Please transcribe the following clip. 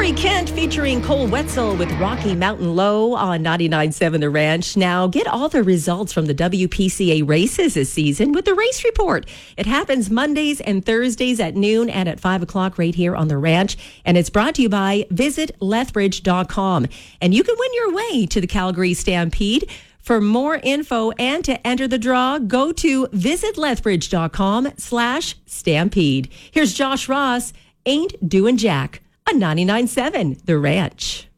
Corey Kent featuring Cole Wetzel with Rocky Mountain Low on 99.7 The Ranch. Now, get all the results from the WPCA races this season with the Race Report. It happens Mondays and Thursdays at noon and at 5 o'clock right here on The Ranch. And it's brought to you by VisitLethbridge.com. And you can win your way to the Calgary Stampede. For more info and to enter the draw, go to visitlethbridge.com/stampede. Here's Josh Ross, Ain't Doing Jack on 99.7 The Ranch.